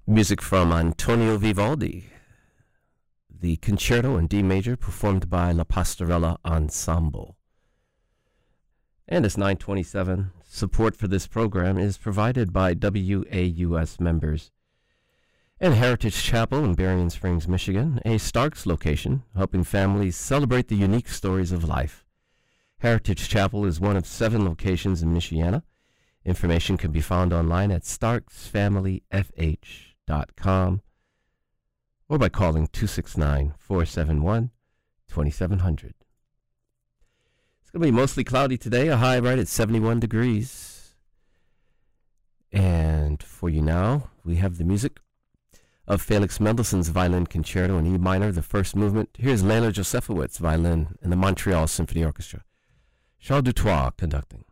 Music from Antonio Vivaldi, the Concerto in D major performed by La Pastorella Ensemble. And it's 9:27. Support for this program is provided by WAUS members and Heritage Chapel in Berrien Springs, Michigan, a Starks location, helping families celebrate the unique stories of life. Heritage Chapel is one of 7 locations in Michiana. Information can be found online at starksfamilyfh.com or by calling 269-471-2700. It's going to be mostly cloudy today, a high right at 71 degrees. And for you now, we have the music of Felix Mendelssohn's Violin Concerto in E minor, the first movement. Here's Leila Josefowitz, violin, and the Montreal Symphony Orchestra. Charles Dutoit conducting.